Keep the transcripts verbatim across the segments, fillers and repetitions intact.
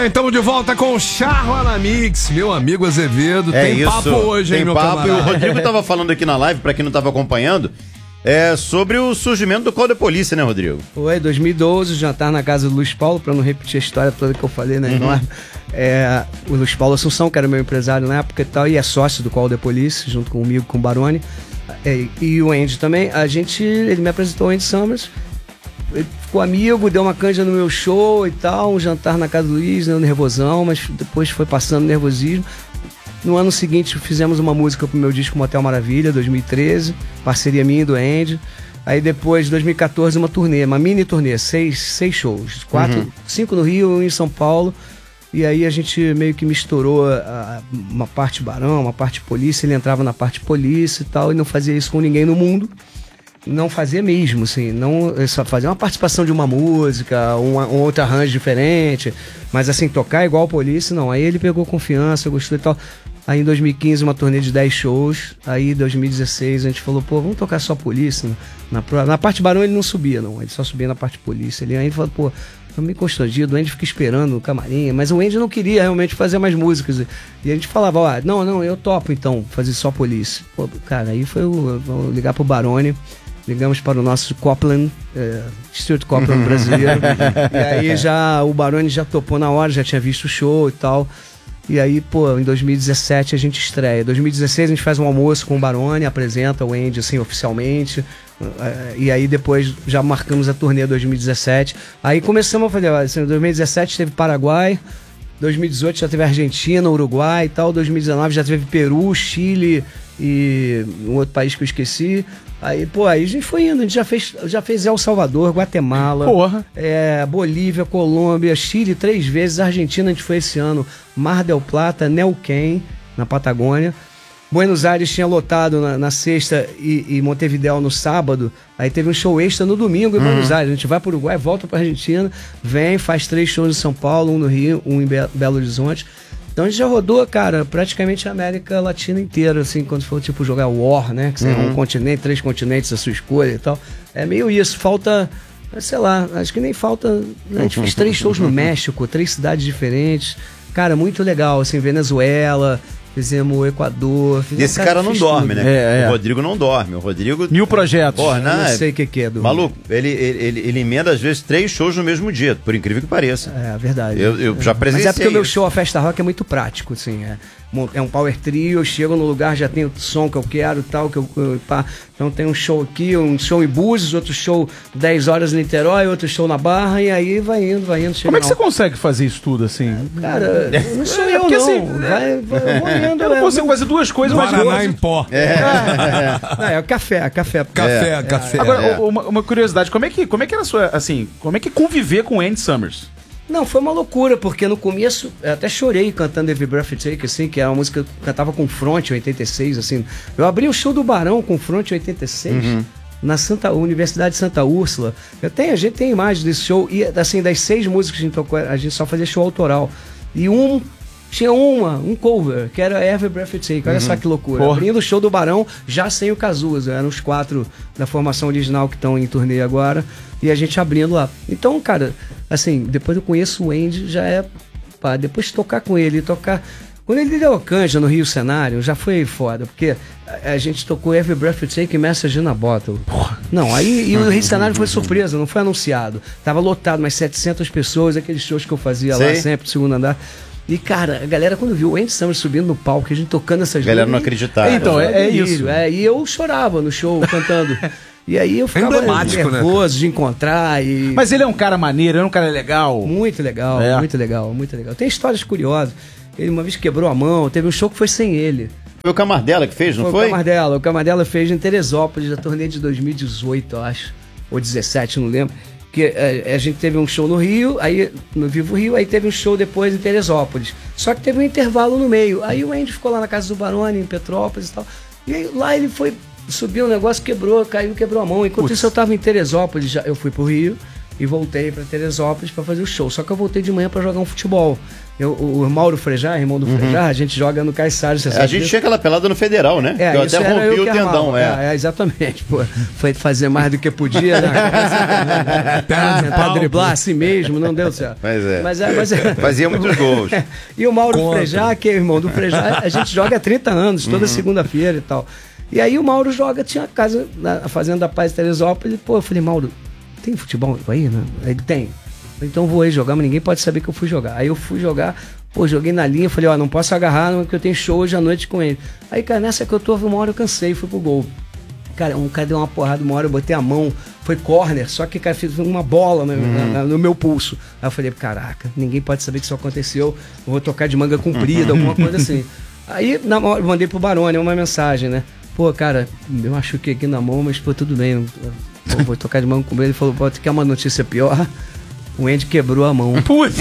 Estamos de volta com o Charla na Mix, meu amigo Azevedo. É tem isso. papo hoje, hein, tem meu papo. camarada? E o Rodrigo tava falando aqui na live, pra quem não tava acompanhando, é sobre o surgimento do Call da Polícia, né, Rodrigo? Foi, dois mil e doze, jantar na casa do Luiz Paulo, pra não repetir a história toda que eu falei, né, enorme. Uhum. É, o Luiz Paulo Assunção, que era meu empresário na época e tal, e é sócio do Call da Polícia, junto comigo, com o Baroni, é, e o Andy também. A gente, ele me apresentou o Andy Summers. Ele ficou amigo, deu uma canja no meu show e tal, um jantar na casa do Luiz, né, nervosão, mas depois foi passando nervosismo. No ano seguinte fizemos uma música pro meu disco Motel Maravilha, dois mil e treze, parceria minha e do Andy. Aí depois, dois mil e quatorze, uma turnê, uma mini turnê, seis, seis shows, quatro, uhum. cinco no Rio, um em São Paulo. E aí a gente meio que misturou a, a, uma parte Barão, uma parte polícia, ele entrava na parte polícia e tal, e não fazia isso com ninguém no mundo. Não fazia mesmo, assim, não só fazia uma participação de uma música, um, um outro arranjo diferente, mas assim, tocar igual a Polícia, não. Aí ele pegou confiança, gostou e tal. Aí em dois mil e quinze uma turnê de dez shows, aí em dois mil e dezesseis a gente falou, pô, vamos tocar só Polícia. Na, na parte Barão ele não subia, não, ele só subia na parte Polícia. Ele aí falou, pô, tô meio constrangido, o Andy fica esperando no camarim, mas o Andy não queria realmente fazer mais músicas. E a gente falava, ó, ah, não, não, eu topo então, fazer só Polícia. Pô, cara, aí foi o, vamos ligar pro Baroni. Ligamos para o nosso Copland, é, Stuart Copland brasileiro. E aí já o Baroni já topou na hora, já tinha visto o show e tal. E aí, pô, em dois mil e dezessete a gente estreia. Em dois mil e dezesseis a gente faz um almoço com o Baroni, apresenta o Andy assim oficialmente. E aí depois já marcamos a turnê dois mil e dezessete. Aí começamos a fazer, assim, em dois mil e dezessete teve Paraguai, dois mil e dezoito já teve Argentina, Uruguai e tal, dois mil e dezenove já teve Peru, Chile e um outro país que eu esqueci. Aí, pô, aí a gente foi indo, a gente já fez, já fez El Salvador, Guatemala, Porra. É, Bolívia, Colômbia, Chile três vezes, Argentina a gente foi esse ano, Mar del Plata, Neuquén, na Patagônia. Buenos Aires tinha lotado na, na sexta e, e Montevidéu no sábado. Aí teve um show extra no domingo em uhum. Buenos Aires. A gente vai para o Uruguai, volta para Argentina, vem, faz três shows em São Paulo, um no Rio, um em Be- Belo Horizonte. Então a gente já rodou, cara, praticamente a América Latina inteira, assim, quando for tipo jogar War, né? Que você uhum. é um continente, três continentes, a sua escolha e tal. É meio isso, falta, sei lá, acho que nem falta. Né? A gente fez três shows no México, três cidades diferentes. Cara, muito legal, assim, Venezuela. Fizemos o Equador. Fizemos, e esse cara, cara não dorme, tudo. né? É, é. O Rodrigo não dorme. O Rodrigo. Mil projetos. Porra, não, não sei o que, que é. Do... Maluco, ele, ele, ele, ele emenda às vezes três shows no mesmo dia, por incrível que pareça. É, verdade. Eu, eu já presenciei. Mas é porque o meu isso. show, a Festa Rock, é muito prático, assim. É, é um power trio, eu chego no lugar, já tem o som que eu quero, tal, que eu, eu pá. Então tem um show aqui, um show em Búzios, outro show dez horas em Niterói, outro show na Barra, e aí vai indo, vai indo. Como é que não. você consegue fazer isso tudo, assim? Cara, não sou eu, porque, não. Assim, vai, vai, eu vou indo. Eu não é, consigo meu... fazer duas coisas, mas Guaraná em pó. É, é. Não, é o café, café. Café, é, café. Agora, É. uma, uma curiosidade, como é que, como é que era a sua, assim, como é que conviver com o Andy Summers? Não, foi uma loucura, porque no começo eu até chorei cantando Every Breath You Take, assim, que era uma música que eu cantava com Front em oitenta e seis, assim. Eu abri o show do Barão com Front em oitenta e seis, uhum. na Santa Universidade de Santa Úrsula. Eu tenho, a gente tem imagem desse show, e assim, das seis músicas que a gente tocou, a gente só fazia show autoral. E um... Tinha uma, um cover, que era Every Breath You Take. Olha uhum. só que loucura. Porra. Abrindo o show do Barão, já sem o Cazuza. Eram os quatro da formação original que estão em turnê agora. E a gente abrindo lá. Então, cara, assim, depois eu conheço o Andy, já é... Pá, depois de tocar com ele, tocar... Quando ele deu a canja no Rio Cenário, já foi foda. Porque a, a gente tocou Every Breath You Take e Message in a Bottle. Porra. Não, aí e o Rio Cenário foi surpresa, não foi anunciado. Tava lotado, mais setecentas pessoas, aqueles shows que eu fazia Sei. lá sempre, segundo andar. E, cara, a galera, quando viu o Andy Summers subindo no palco, a gente tocando essas... A galera não acreditava. Então, é, é isso. É, e eu chorava no show, cantando. E aí eu ficava Emblemático, nervoso né? de encontrar e... Mas ele é um cara maneiro, ele é um cara legal. Muito legal, é. muito legal, muito legal. Tem histórias curiosas. Ele uma vez quebrou a mão, teve um show que foi sem ele. Foi o Camardella que fez, não foi? Foi o Camardella. O Camardella fez em Teresópolis, na turnê de dois mil e dezoito, eu acho. Ou dezessete, não lembro. Que a, a gente teve um show no Rio, aí no Vivo Rio, aí teve um show depois em Teresópolis. Só que teve um intervalo no meio. Aí o Andy ficou lá na casa do Baroni, em Petrópolis e tal. E aí lá ele foi, subiu um negócio, quebrou, caiu, quebrou a mão. Enquanto Putz. isso eu tava em Teresópolis, já, eu fui pro Rio. e voltei pra Teresópolis pra fazer o show. Só que eu voltei de manhã pra jogar um futebol. Eu, o, o Mauro Frejá, irmão do uhum. Frejá, a gente joga no Caiçara. A gente tinha aquela pelada no Federal, né? É, eu até rompi o tendão, é. é. É, exatamente. Pô, foi fazer mais do que podia, né? Tentar driblar assim mesmo, não deu certo. Mas é. Mas é, mas é. Fazia muitos gols. E o Mauro Contra. Frejá, que é irmão do Frejá, a gente joga há trinta anos, toda uhum. segunda-feira e tal. E aí o Mauro joga, tinha a casa, na Fazenda da Paz de Teresópolis, pô, eu falei, Mauro, tem futebol aí, né? Ele tem. Então vou aí jogar, mas ninguém pode saber que eu fui jogar. Aí eu fui jogar, pô, joguei na linha, falei, ó, não posso agarrar, porque eu tenho show hoje à noite com ele. Aí, cara, nessa que eu tô, uma hora eu cansei, fui pro gol. Cara, um cara deu uma porrada, uma hora eu botei a mão, foi corner, só que, cara, fez uma bola no, uhum. na, no meu pulso. Aí eu falei, caraca, ninguém pode saber que isso aconteceu, eu vou tocar de manga comprida, alguma coisa assim. Aí, na hora, eu mandei pro Barone uma mensagem, né? Pô, cara, eu machuquei aqui na mão, mas, pô, tudo bem, pô, vou tocar de manga comprida. Ele falou, pô, tu quer uma notícia pior? O Andy quebrou a mão. Putz!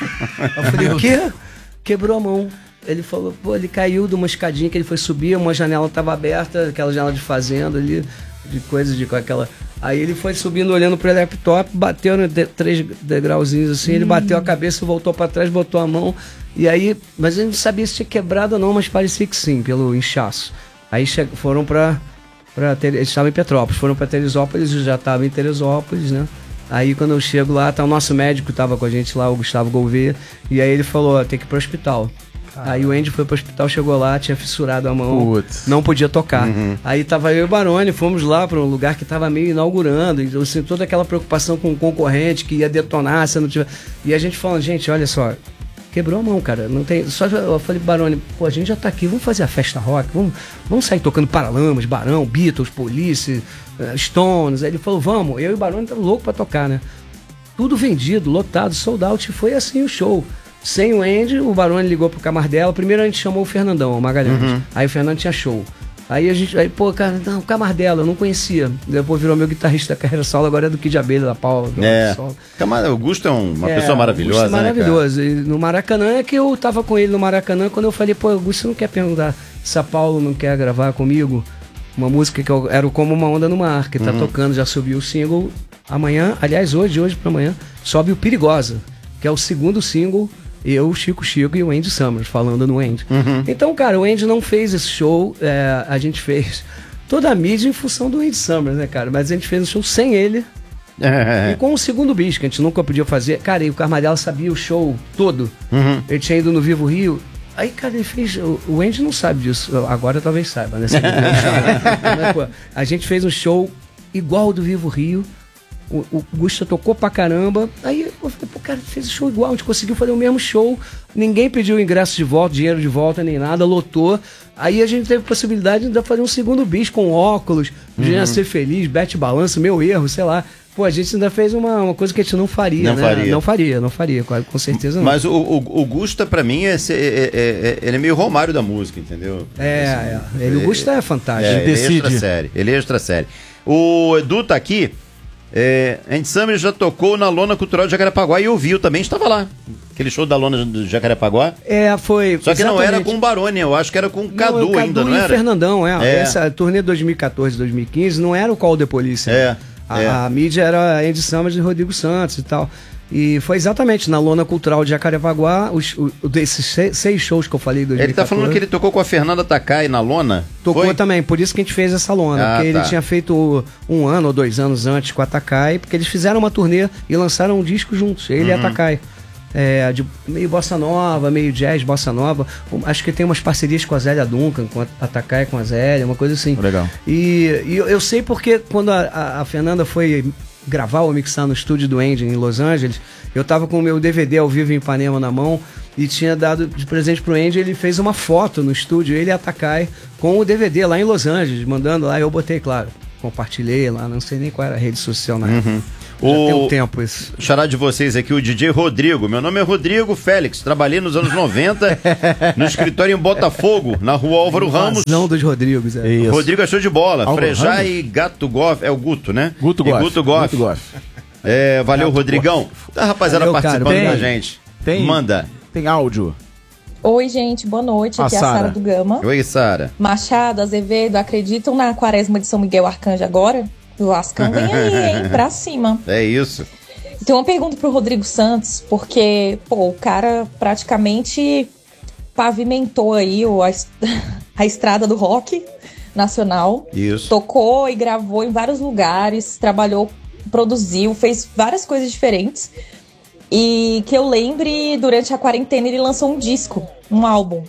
Eu falei, o quê? Quebrou a mão. Ele falou, pô, ele caiu de uma escadinha que ele foi subir, uma janela estava aberta, aquela janela de fazenda ali, de coisa de aquela... Aí ele foi subindo, olhando pro laptop, bateu no de, três degrauzinhos assim, hum. ele bateu a cabeça, voltou para trás, botou a mão, e aí... Mas ele não sabia se tinha quebrado ou não, mas parecia que sim, pelo inchaço. Aí che... foram para... Eles estavam em Petrópolis, foram para Teresópolis, eu já estava em Teresópolis, né? Aí quando eu chego lá, tá o nosso médico, tava com a gente lá, o Gustavo Gouveia, e aí ele falou, ó, tem que ir pro hospital. Ah. Aí o Andy foi pro hospital, chegou lá, tinha fissurado a mão, Putz. não podia tocar. Uhum. Aí tava eu e o Barone, fomos lá para um lugar que tava meio inaugurando, então assim, toda aquela preocupação com o concorrente que ia detonar, se não tiver... E a gente falando, gente, olha só, quebrou a mão, cara, não tem... Só eu falei pro Barone, pô, a gente já tá aqui, vamos fazer a festa rock, vamos, vamos sair tocando Paralamas, Barão, Beatles, Police... Stones, aí ele falou, vamos, eu e o Barone tava louco pra tocar, né? Tudo vendido, lotado, sold out, foi assim o show. Sem o Andy, o Barone ligou pro Camardella, primeiro a gente chamou o Fernandão, o Magalhães, uhum. aí o Fernando tinha show. Aí a gente, aí, pô, cara, não, o Camardella, eu não conhecia. Depois virou meu guitarrista da carreira solo, agora é do Kid Abelha, da Paula. É, o Augusto é uma é, pessoa maravilhosa, Augusto é maravilhoso, né, e no Maracanã é que eu tava com ele no Maracanã, quando eu falei, pô, Augusto, você não quer perguntar se a Paulo não quer gravar comigo? Uma música que eu, era Como Uma Onda no Mar, que tá uhum. tocando, já subiu o single. Amanhã, aliás, hoje, de hoje pra amanhã, sobe o Perigosa, que é o segundo single, eu, Chico Chico e o Andy Summers, falando no Andy. Uhum. Então, cara, o Andy não fez esse show, é, a gente fez toda a mídia em função do Andy Summers, né, cara? Mas a gente fez um show sem ele é. e com o segundo bicho, que a gente nunca podia fazer. Cara, e o Carmadella sabia o show todo. Uhum. Ele tinha ido no Vivo Rio. Aí, cara, ele fez... O Andy não sabe disso. Agora talvez saiba, né? A gente fez um show igual ao do Vivo Rio. O, o Gusta tocou pra caramba. Aí eu falei, pô, cara, fez o show igual. A gente conseguiu fazer o mesmo show. Ninguém pediu ingresso de volta, dinheiro de volta, nem nada. Lotou. Aí a gente teve possibilidade de fazer um segundo bis com óculos. Uhum. Gente Ser Feliz, Bete Balanço, Meu Erro, sei lá. Pô, a gente ainda fez uma, uma coisa que a gente não faria, não né? Faria. Não faria, não faria, com certeza não. Mas o, o, o Gusta, pra mim, é, é, é, é, ele é meio Romário da música, entendeu? É, assim, é. Ele, o Gusta é fantástico. É, ele é extra série. Ele é extra série. O Edu tá aqui. É, Andy Summers já tocou na Lona Cultural de Jacarepaguá e ouviu também, estava lá. Aquele show da Lona de Jacarepaguá. É, foi. Só que exatamente. Não era com o Barone, eu acho que era com o Cadu, não, o Cadu ainda, não era? O Fernandão, é. é. Essa turnê dois mil e catorze, dois mil e quinze não era o Call the Police. É. Né? A, é. a mídia era Andy Summers e Rodrigo Santos e tal. E foi exatamente na Lona Cultural de Jacarepaguá, os, os, desses seis, seis shows que eu falei. dois mil e catorze. Ele tá falando que ele tocou com a Fernanda Takai na Lona? Tocou foi? Também, por isso que a gente fez essa Lona. Ah, porque tá. Ele tinha feito um ano ou dois anos antes com a Takai, porque eles fizeram uma turnê e lançaram um disco juntos, ele uhum. e a Takai. É, de meio bossa nova, meio jazz, bossa nova. Acho que tem umas parcerias com a Zélia Duncan, com a Takai, com a Zélia, uma coisa assim. Legal. E, e eu, eu sei porque quando a, a, a Fernanda foi gravar ou mixar no estúdio do Andy em Los Angeles, eu tava com o meu D V D ao vivo em Ipanema na mão e tinha dado de presente pro Andy. Ele fez uma foto no estúdio, ele e a Takai, com o D V D lá em Los Angeles, mandando lá. Eu botei, claro, compartilhei lá, não sei nem qual era a rede social na época. Uhum. Já o... tem um tempo isso. Xará de vocês aqui, o D J Rodrigo. Meu nome é Rodrigo Félix. Trabalhei nos anos noventa no escritório em Botafogo, na rua Álvaro Ramos. Não dos Rodrigos, é. Isso. Rodrigo é show de bola. Álvaro Frejá Ramos? E Gato Goff. É o Guto, né? Guto Goff. Guto Goff. Guto Goff. É, valeu, Gato Rodrigão. Goff. Tá, rapaziada, valeu, participando tem, da gente. Tem, Manda. Tem áudio. Oi, gente, boa noite. Aqui a é a Sara do Gama. Oi, Sara. Machado, Azevedo, acreditam na quaresma de São Miguel Arcanjo agora? O Lascão vem aí, hein? Pra cima. É isso. Tem uma pergunta pro Rodrigo Santos, porque, pô, o cara praticamente pavimentou aí o, a, a estrada do rock nacional. Isso. Tocou e gravou em vários lugares, trabalhou, produziu, fez várias coisas diferentes. E que eu lembre, durante a quarentena ele lançou um disco, um álbum.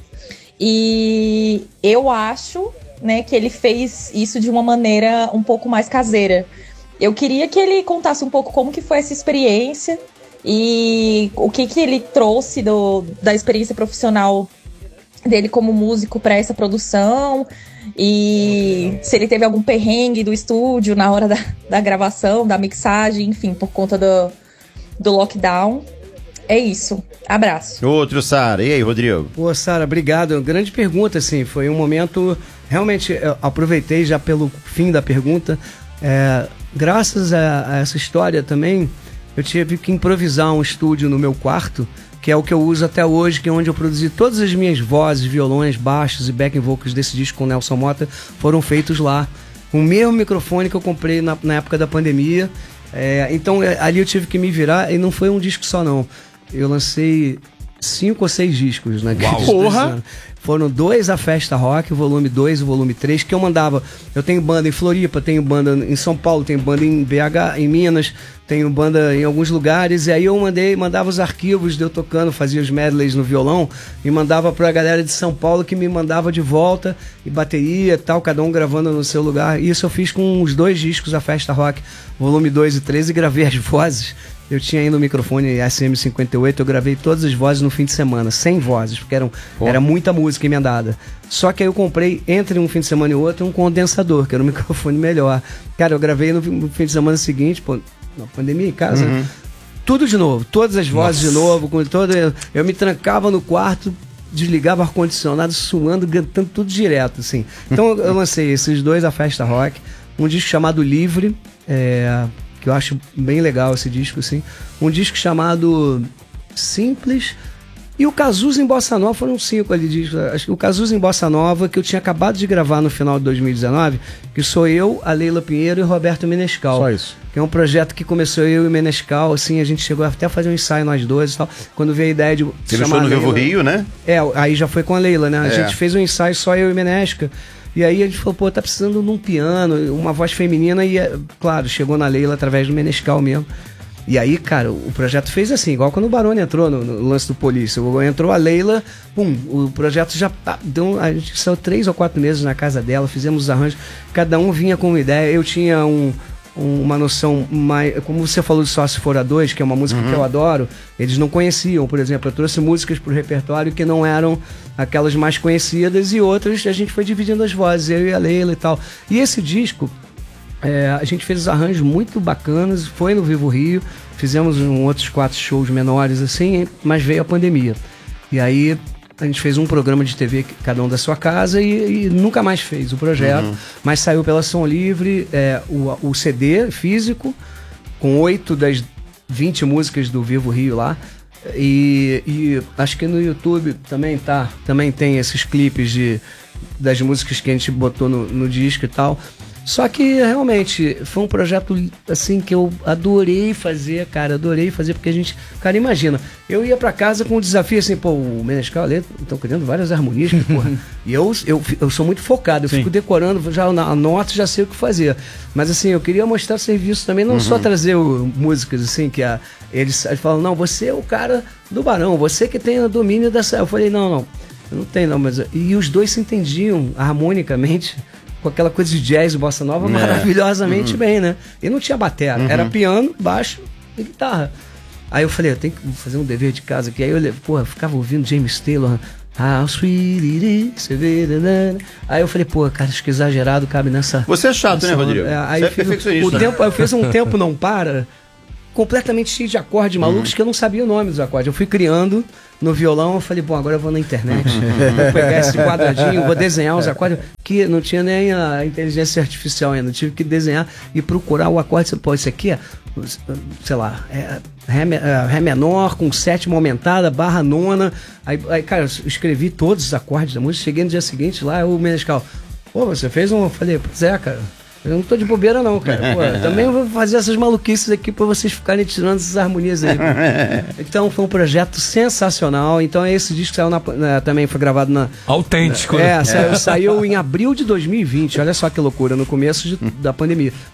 E eu acho, né, que ele fez isso de uma maneira um pouco mais caseira. Eu queria que ele contasse um pouco como que foi essa experiência e o que que ele trouxe do, da experiência profissional dele como músico para essa produção, e se ele teve algum perrengue do estúdio na hora da, da gravação, da mixagem, enfim, por conta do, do lockdown. É isso. Abraço. Outro, Sara. E aí, Rodrigo? Pô, Sara, obrigado. Grande pergunta, assim. Foi um momento... Realmente, eu aproveitei já pelo fim da pergunta. É, graças a, a essa história também, eu tive que improvisar um estúdio no meu quarto, que é o que eu uso até hoje, que é onde eu produzi todas as minhas vozes, violões, baixos e backing vocals desse disco com o Nelson Motta, foram feitos lá. Com o mesmo microfone que eu comprei na, na época da pandemia. É, então, ali eu tive que me virar, e não foi um disco só, não. Eu lancei cinco ou seis discos, né? Porra! Foram dois a Festa Rock, o volume dois e o volume três, que eu mandava. Eu tenho banda em Floripa, tenho banda em São Paulo, tenho banda em B H, em Minas, tenho banda em alguns lugares, e aí eu mandei, mandava os arquivos de eu tocando, fazia os medleys no violão, e mandava pra galera de São Paulo, que me mandava de volta, e bateria e tal, cada um gravando no seu lugar. E isso eu fiz com os dois discos, a Festa Rock, volume dois e três, e gravei as vozes. Eu tinha aí no microfone S M cinquenta e oito, eu gravei todas as vozes no fim de semana, cem vozes, porque eram, era muita música emendada. Só que aí eu comprei, entre um fim de semana e outro, um condensador, que era um microfone melhor. Cara, eu gravei no, no fim de semana seguinte, pô, na pandemia em casa, uhum. tudo de novo, todas as vozes Nossa. de novo, com toda, eu, eu me trancava no quarto, desligava o ar-condicionado, suando, cantando tudo direto, assim. Então eu, eu lancei esses dois, a Festa Rock, um disco chamado Livre, é... que eu acho bem legal esse disco, assim. Um disco chamado Simples. E o Cazuza em Bossa Nova, foram cinco ali discos. Acho que o Cazuza em Bossa Nova, que eu tinha acabado de gravar no final de dois mil e dezenove, que sou eu, a Leila Pinheiro e o Roberto Menescal. Só isso. Que é um projeto que começou eu e o Menescal, assim, a gente chegou até a fazer um ensaio nós dois e tal. Quando veio a ideia de Você chamar no Vivo Rio, né? É, aí já foi com a Leila, né? A é. gente fez um ensaio só eu e o Menesca. E aí a gente falou, pô, tá precisando de um piano, uma voz feminina, e, claro, chegou na Leila através do Menescal mesmo. E aí, cara, o projeto fez assim, igual quando o Barone entrou no, no lance do Polícia. Entrou a Leila, pum, o projeto já deu. A gente saiu três ou quatro meses na casa dela, fizemos os arranjos, cada um vinha com uma ideia. Eu tinha um. uma noção mais... Como você falou de Só Se For A Dois, que é uma música uhum. que eu adoro, eles não conheciam, por exemplo. Eu trouxe músicas pro repertório que não eram aquelas mais conhecidas, e outras a gente foi dividindo as vozes, eu e a Leila e tal. E esse disco, é, a gente fez os arranjos muito bacanas, foi no Vivo Rio, fizemos um, outros quatro shows menores assim, mas veio a pandemia. E aí a gente fez um programa de T V, cada um da sua casa, e, e nunca mais fez o projeto, uhum. mas saiu pela Som Livre, é, o, o C D físico, com oito das vinte músicas do Vivo Rio lá, e, e acho que no YouTube também tá, também tem esses clipes de, das músicas que a gente botou no, no disco e tal. Só que realmente foi um projeto assim que eu adorei fazer, cara, adorei fazer, porque a gente, cara, imagina, eu ia pra casa com o desafio assim, pô, o Menescal ali estão criando várias harmonias, porra, e eu, eu, eu sou muito focado, eu Sim. fico decorando, já anoto, já sei o que fazer, mas assim, eu queria mostrar serviço também, não uhum. só trazer o, músicas assim, que a, eles, eles falam, não, você é o cara do Barão, você que tem o domínio dessa, eu falei, não, não, eu não tenho não, mas, e os dois se entendiam harmonicamente, com aquela coisa de jazz e bossa nova, é. maravilhosamente uhum. bem, né? E não tinha bateria, uhum. era piano, baixo e guitarra. Aí eu falei, eu tenho que fazer um dever de casa aqui. Aí eu, porra, eu ficava ouvindo James Taylor, How Sweet It Is. Aí eu falei, pô, cara, acho que exagerado cabe nessa... Você é chato, nessa, né, Rodrigo? É, aí Você é fiz, perfeccionista. O né? tempo, eu fiz um tempo não para, completamente cheio de acordes malucos, uhum. que eu não sabia o nome dos acordes. Eu fui criando no violão, eu falei, bom, agora eu vou na internet, vou pegar esse quadradinho, vou desenhar os acordes, que não tinha nem a inteligência artificial ainda, eu tive que desenhar e procurar o acorde. Pô, isso aqui é, sei lá, é ré, é ré menor com sétima aumentada, barra nona, aí, aí, cara, eu escrevi todos os acordes da música, cheguei no dia seguinte lá, o Menescal, pô, você fez um, eu falei, pois é, cara, Eu não tô de bobeira não, cara. Pô, também vou fazer essas maluquices aqui pra vocês ficarem tirando essas harmonias aí. Então foi um projeto sensacional. Então esse disco que saiu na, na, também foi gravado na... Autêntico, É, né? saiu, saiu em abril de dois mil e vinte. Olha só que loucura, no começo de, da pandemia.